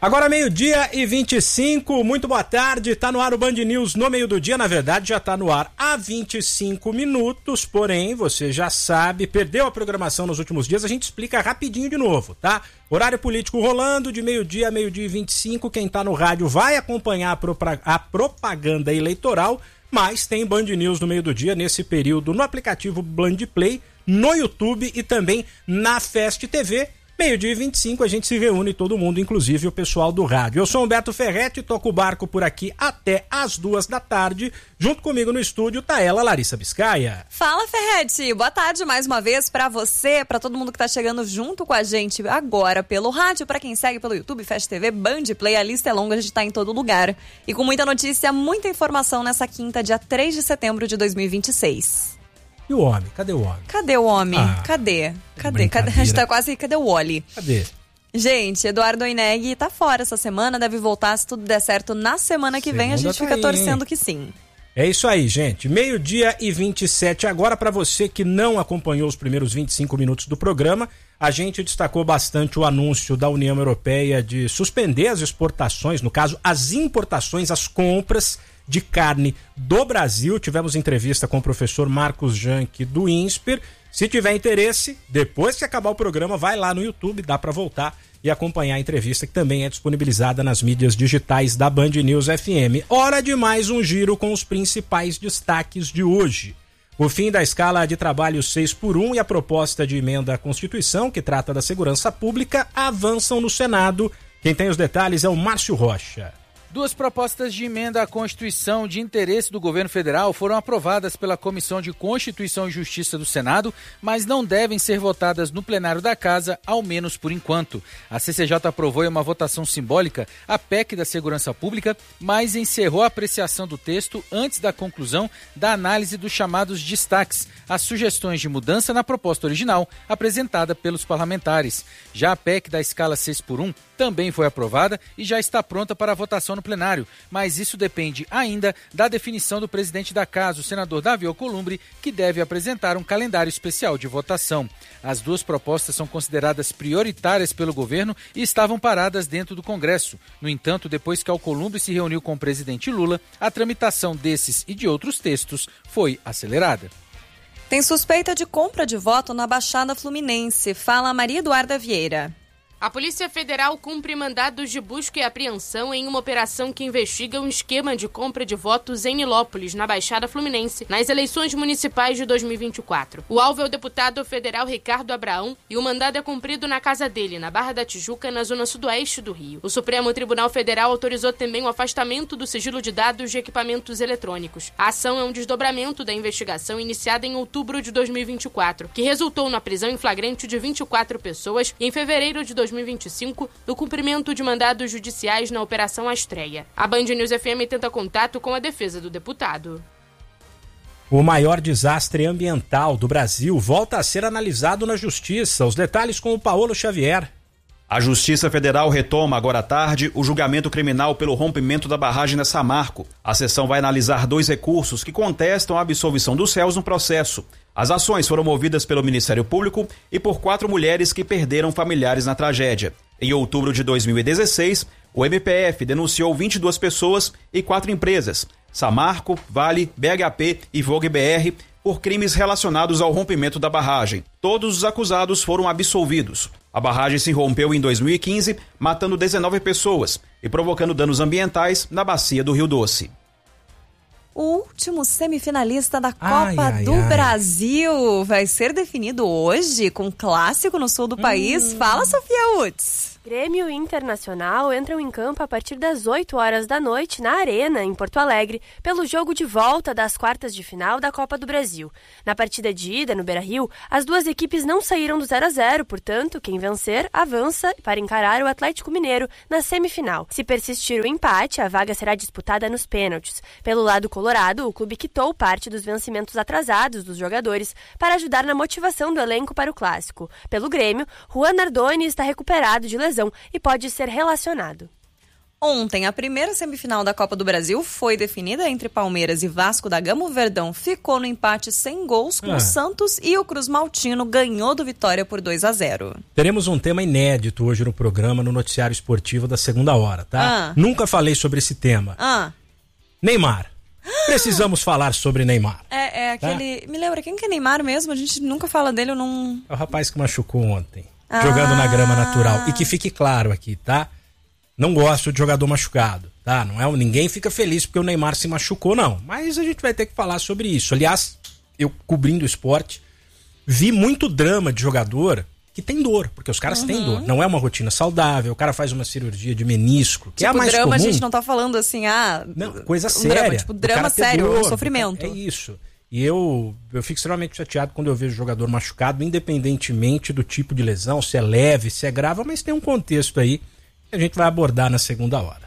Agora 12:25, muito boa tarde, tá no ar o Band News no meio do dia, na verdade já tá no ar há 25 minutos, porém você já sabe, perdeu a programação nos últimos dias, a gente explica rapidinho de novo, tá? Horário político rolando de meio-dia a 12:25, quem tá no rádio vai acompanhar a propaganda eleitoral, mas tem Band News no meio do dia nesse período no aplicativo Band Play, no YouTube e também na Fest TV. 12:25 a gente se reúne todo mundo, inclusive o pessoal do rádio. Eu sou Humberto Ferretti, toco o barco por aqui até às 14h. Junto comigo no estúdio tá ela, Larissa Biscaia. Fala, Ferretti. Boa tarde mais uma vez pra você, pra todo mundo que tá chegando junto com a gente agora pelo rádio, pra quem segue pelo YouTube, Fest TV, Band Play, a lista é longa, a gente tá em todo lugar. E com muita notícia, muita informação nessa quinta, dia 3 de setembro de 2026. E o homem? Cadê o homem? Cadê o homem? Cadê? A gente tá quase... Cadê o Wally? Cadê? Gente, Eduardo Oineg tá fora essa semana, deve voltar se tudo der certo na semana que vem, a gente fica torcendo que sim. É isso aí, gente. 12:27 agora. Para você que não acompanhou os primeiros 25 minutos do programa, a gente destacou bastante o anúncio da União Europeia de suspender as exportações, no caso, as importações, as compras de carne do Brasil. Tivemos entrevista com o professor Marcos Janck do INSPER. Se tiver interesse, depois que acabar o programa, vai lá no YouTube, dá para voltar e acompanhar a entrevista, que também é disponibilizada nas mídias digitais da Band News FM. Hora de mais um giro com os principais destaques de hoje. O fim da escala de trabalho 6x1 e a proposta de emenda à Constituição, que trata da segurança pública, avançam no Senado. Quem tem os detalhes é o Márcio Rocha. Duas propostas de emenda à Constituição de interesse do governo federal foram aprovadas pela Comissão de Constituição e Justiça do Senado, mas não devem ser votadas no plenário da Casa, ao menos por enquanto. A CCJ aprovou em uma votação simbólica a PEC da Segurança Pública, mas encerrou a apreciação do texto antes da conclusão da análise dos chamados destaques, as sugestões de mudança na proposta original apresentada pelos parlamentares. Já a PEC da escala 6x1 também foi aprovada e já está pronta para a votação no plenário, mas isso depende ainda da definição do presidente da Casa, o senador Davi Alcolumbre, que deve apresentar um calendário especial de votação. As duas propostas são consideradas prioritárias pelo governo e estavam paradas dentro do Congresso. No entanto, depois que Alcolumbre se reuniu com o presidente Lula, a tramitação desses e de outros textos foi acelerada. Tem suspeita de compra de voto na Baixada Fluminense. Fala Maria Eduarda Vieira. A Polícia Federal cumpre mandados de busca e apreensão em uma operação que investiga um esquema de compra de votos em Nilópolis, na Baixada Fluminense, nas eleições municipais de 2024. O alvo é o deputado federal Ricardo Abraão e o mandado é cumprido na casa dele, na Barra da Tijuca, na zona sudoeste do Rio. O Supremo Tribunal Federal autorizou também o afastamento do sigilo de dados de equipamentos eletrônicos. A ação é um desdobramento da investigação iniciada em outubro de 2024, que resultou na prisão em flagrante de 24 pessoas e em fevereiro de 2025, no cumprimento de mandados judiciais na Operação Astreia. A Band News FM tenta contato com a defesa do deputado. O maior desastre ambiental do Brasil volta a ser analisado na Justiça. Os detalhes com o Paulo Xavier. A Justiça Federal retoma agora à tarde o julgamento criminal pelo rompimento da barragem da Samarco. A sessão vai analisar 2 recursos que contestam a absolvição dos réus no processo. As ações foram movidas pelo Ministério Público e por 4 mulheres que perderam familiares na tragédia. Em outubro de 2016, o MPF denunciou 22 pessoas e 4 empresas, Samarco, Vale, BHP e Vogue BR, por crimes relacionados ao rompimento da barragem. Todos os acusados foram absolvidos. A barragem se rompeu em 2015, matando 19 pessoas e provocando danos ambientais na bacia do Rio Doce. O último semifinalista da Copa do Brasil vai ser definido hoje, com um clássico no sul do país. Fala, Sofia Utz. Grêmio Internacional entram em campo a partir das 8 horas da noite na Arena, em Porto Alegre, pelo jogo de volta das quartas de final da Copa do Brasil. Na partida de ida, no Beira-Rio, as duas equipes não saíram do 0-0, portanto, quem vencer, avança para encarar o Atlético Mineiro na semifinal. Se persistir o empate, a vaga será disputada nos pênaltis. Pelo lado colorado, o clube quitou parte dos vencimentos atrasados dos jogadores para ajudar na motivação do elenco para o clássico. Pelo Grêmio, Juan Nardoni está recuperado de lesão e pode ser relacionado. Ontem, a primeira semifinal da Copa do Brasil foi definida entre Palmeiras e Vasco da Gama. O Verdão ficou no empate sem gols com o Santos e o Cruz Maltino ganhou do Vitória por 2-0. Teremos um tema inédito hoje no programa, no noticiário esportivo da segunda hora, tá? Nunca falei sobre esse tema. Neymar. Precisamos falar sobre Neymar. É aquele... Tá? Me lembra, quem que é Neymar mesmo? A gente nunca fala dele, eu não... É o rapaz que machucou ontem, jogando na grama natural. E que fique claro aqui, tá? Não gosto de jogador machucado, tá? Não é, ninguém fica feliz porque o Neymar se machucou, não. Mas a gente vai ter que falar sobre isso. Aliás, eu cobrindo o esporte, vi muito drama de jogador que tem dor, porque os caras têm dor. Não é uma rotina saudável, o cara faz uma cirurgia de menisco, que é a mais drama, comum. A gente não tá falando assim, não, coisa séria. Drama sério, dor, sofrimento. É isso. E eu fico extremamente chateado quando eu vejo jogador machucado, independentemente do tipo de lesão, se é leve, se é grave, mas tem um contexto aí que a gente vai abordar na segunda hora.